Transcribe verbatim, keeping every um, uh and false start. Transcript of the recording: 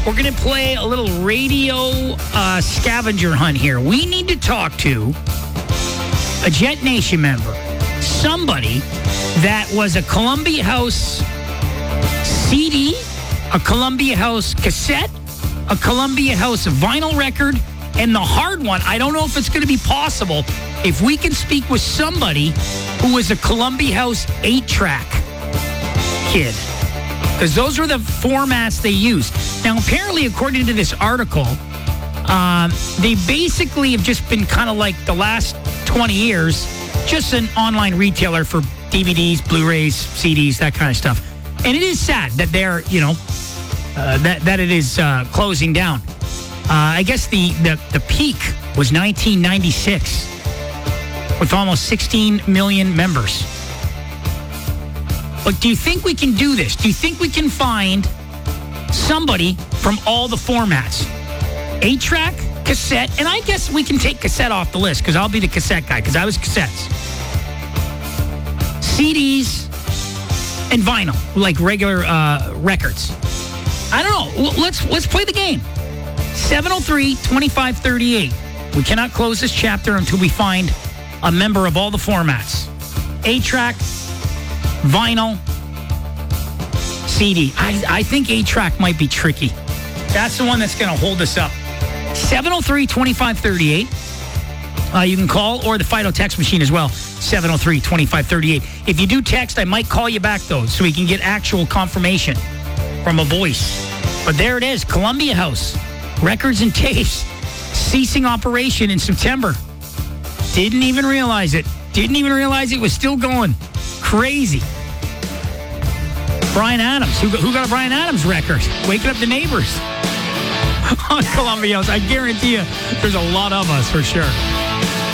we're going to play a little radio uh, scavenger hunt here. We need to talk to a Jet Nation member, somebody that was a Columbia House C D, a Columbia House cassette, a Columbia House vinyl record, and the hard one, I don't know if it's going to be possible if we can speak with somebody who was a Columbia House eight-track kid. Because those were the formats they used. Now, apparently, according to this article, um, they basically have just been kind of like the last twenty years, just an online retailer for D V Ds, Blu-rays, C Ds, that kind of stuff. And it is sad that they're, you know, uh, that, that it is uh, closing down. Uh, I guess the, the, the peak was nineteen ninety-six with almost sixteen million members. But do you think we can do this? Do you think we can find somebody from all the formats? eight-track, cassette, and I guess we can take cassette off the list because I'll be the cassette guy because I was cassettes. C Ds and vinyl, like regular uh, records. I don't know. L- Let's let's play the game. seven oh three, twenty-five thirty-eight. We cannot close this chapter until we find a member of all the formats. eight-track, vinyl, C D. I, I think eight-track might be tricky. That's the one that's going to hold us up. seven oh three, twenty-five thirty-eight. Uh, you can call or the Fido text machine as well. seven oh three, twenty-five thirty-eight. If you do text, I might call you back, though, so we can get actual confirmation from a voice. But there it is, Columbia House. Records and tapes. Ceasing operation in September. Didn't even realize it. Didn't even realize it was still going. Crazy. Bryan Adams. Who, who got a Bryan Adams record? Waking Up the Neighbors. On Columbia House. I guarantee you there's a lot of us for sure.